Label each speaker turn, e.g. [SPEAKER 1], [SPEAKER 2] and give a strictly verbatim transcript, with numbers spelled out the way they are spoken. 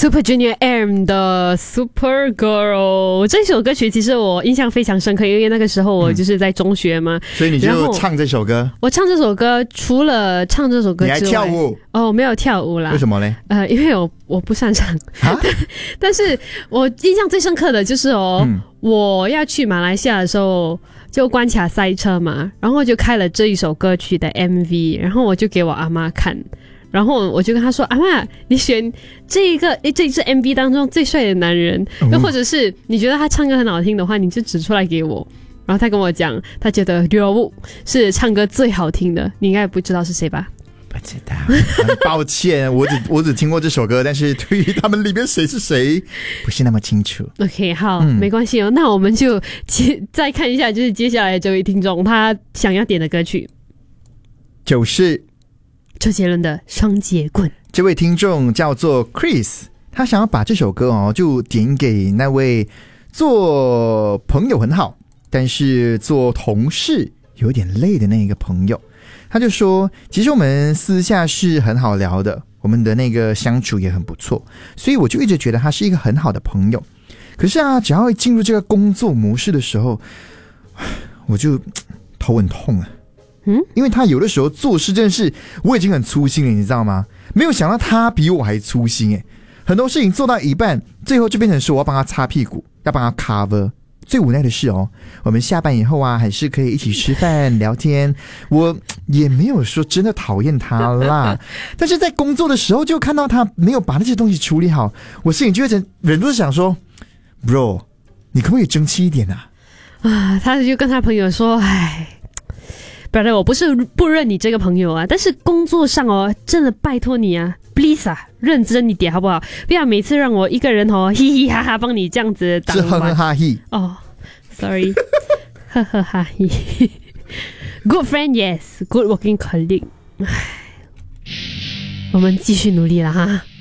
[SPEAKER 1] Super Junior M 的 Super Girl 这首歌曲，其实我印象非常深刻，因为那个时候我就是在中学嘛，
[SPEAKER 2] 嗯、所以你就唱这首歌。
[SPEAKER 1] 我唱这首歌，除了唱这首歌之外，
[SPEAKER 2] 你还跳舞？
[SPEAKER 1] 哦，没有跳舞啦。
[SPEAKER 2] 为什么呢？
[SPEAKER 1] 呃，因为我我不擅长。但是我印象最深刻的就是哦、嗯，我要去马来西亚的时候。就关卡塞车嘛，然后就开了这一首歌曲的 M V， 然后我就给我阿妈看，然后我就跟她说：“阿妈，你选这一个这一支 M V 当中最帅的男人，又、嗯、或者是你觉得他唱歌很好听的话，你就指出来给我。”然后他跟我讲，他觉得刘武是唱歌最好听的，你应该不知道是谁吧？
[SPEAKER 2] 不知道，很抱歉，我只我只听过这首歌，但是对于他们里面谁是谁不是那么清楚。
[SPEAKER 1] OK， 好、嗯，没关系哦。那我们就接再看一下，就是接下来这位听众他想要点的歌曲，就是周杰伦的《双截棍》。
[SPEAKER 2] 这位听众叫做 Chris， 他想要把这首歌哦，就点给那位做朋友很好，但是做同事有点累的那个朋友。他就说，其实我们私下是很好聊的，我们的那个相处也很不错，所以我就一直觉得他是一个很好的朋友。可是啊，只要一进入这个工作模式的时候，我就头很痛啊。嗯，因为他有的时候做事真的是我已经很粗心了，你知道吗？没有想到他比我还粗心耶，很多事情做到一半，最后就变成是我要帮他擦屁股，要帮他 cover。最无奈的是哦，我们下班以后啊，还是可以一起吃饭聊天。我也没有说真的讨厌他啦，但是在工作的时候就看到他没有把那些东西处理好，我心里就会忍不住想说 ，Bro， 你可不可以争气一点啊？
[SPEAKER 1] 啊，他就跟他朋友说，哎 ，brother， 我不是不认你这个朋友啊，但是工作上哦，真的拜托你啊。Please 啊，认真一点好不好？不要每次让我一个人哦，嘻嘻哈哈帮你这样子当。
[SPEAKER 2] 是呵呵哈嘿
[SPEAKER 1] 哦 ，sorry， 呵呵哈嘿。Good friend, yes. Good working colleague. 我们继续努力了哈。